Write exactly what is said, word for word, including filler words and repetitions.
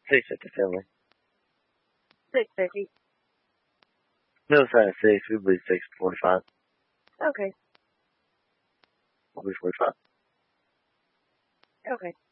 Six fifty family. Six fifty. No sign of six. We believe six forty-five. Okay. We'll be forty-five. Okay.